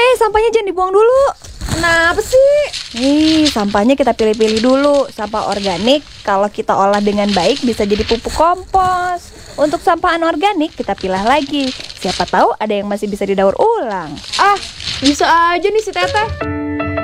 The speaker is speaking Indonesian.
Sampahnya jangan dibuang dulu. Kenapa sih? Sampahnya kita pilih-pilih dulu. Sampah organik kalau kita olah dengan baik bisa jadi pupuk kompos. Untuk sampah anorganik kita pilah lagi. Siapa tahu ada yang masih bisa didaur ulang. Bisa aja nih si Teteh.